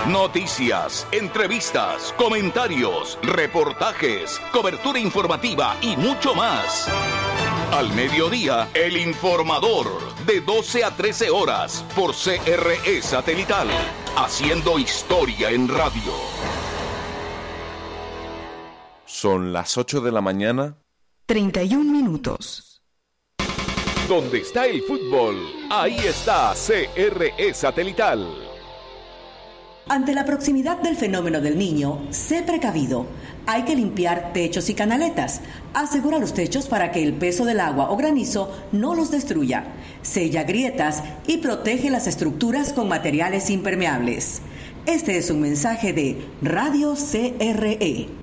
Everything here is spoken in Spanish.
Noticias, entrevistas, comentarios, reportajes, cobertura informativa y mucho más. Al mediodía, El Informador, de 12 a 13 horas, por CRE Satelital, haciendo historia en radio. Son las 8 de la mañana. 31 minutos. Donde está el fútbol, ahí está CRE Satelital. Ante la proximidad del fenómeno del Niño, sé precavido. Hay que limpiar techos y canaletas. Asegura los techos para que el peso del agua o granizo no los destruya. Sella grietas y protege las estructuras con materiales impermeables. Este es un mensaje de Radio CRE.